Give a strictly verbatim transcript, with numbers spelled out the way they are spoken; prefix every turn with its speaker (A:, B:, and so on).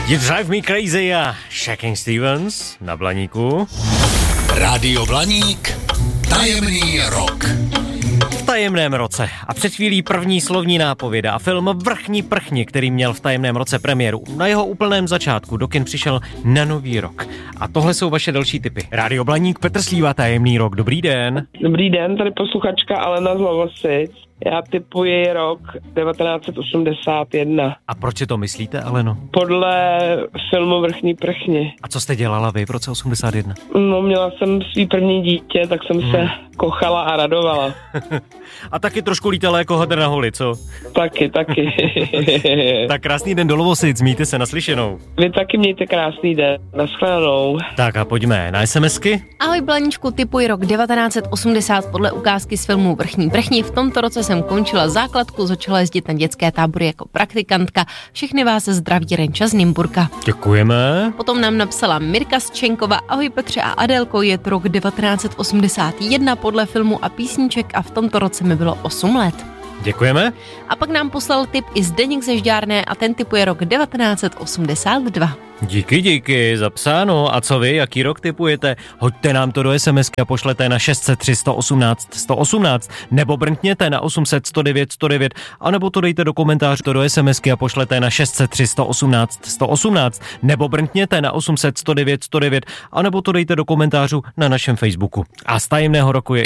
A: You Drive Me Crazy a Shaking Stevens na Blaníku.
B: Rádio Blaník, tajemný rok.
A: V tajemném roce a před chvílí první slovní nápověda a film Vrchní prchni, který měl v tajemném roce premiéru. Na jeho úplném začátku do kin přišel na nový rok. A tohle jsou vaše další tipy. Rádio Blaník, Petr Slíva, tajemný rok. Dobrý den.
C: Dobrý den, tady posluchačka Alena z Lovosic. Já tipuji rok devatenáct set osmdesát jedna.
A: A proč si to myslíte, Aleno?
C: Podle filmu Vrchní prchni.
A: A co jste dělala vy v roce osmdesát jedna?
C: No, měla jsem svý první dítě, tak jsem hmm. se kochala a radovala.
A: A taky trošku lítala jako hadr na holi, co?
C: Taky, taky.
A: Tak krásný den do Lovosic, mějte se, naslyšenou.
C: Vy taky mějte krásný den, nashledanou.
A: Tak a pojďme na SMSky.
D: Ahoj Blaníčku, tipuji rok devatenáct set osmdesát podle ukázky z filmu Vrchní prchni. V tomto roce jsem končila základku, začala jezdit na dětské tábory jako praktikantka. Všechny vás zdraví Renča z Nymburka.
A: Děkujeme.
D: Potom nám napsala Mirka Zčenkova. Ahoj Petře a Adélko, je to rok devatenáct set osmdesát jedna podle filmu a písniček a v tomto roce mi bylo osm let.
A: Děkujeme.
D: A pak nám poslal tip i Zdeněk ze Žďárné a ten tipuje rok devatenáct set osmdesát dva.
A: Díky, díky, zapsáno. A co vy, jaký rok tipujete? Hoďte nám to do SMSky a pošlete na šest set tři sto osmnáct sto osmnáct nebo brnkněte na osm set sto devět sto devět a nebo to dejte do komentářů to do SMSky a pošlete na šest set tři sto osmnáct sto osmnáct nebo brnkněte na osm set sto devět sto devět a nebo to dejte do komentářů na našem Facebooku. A z tajemného roku je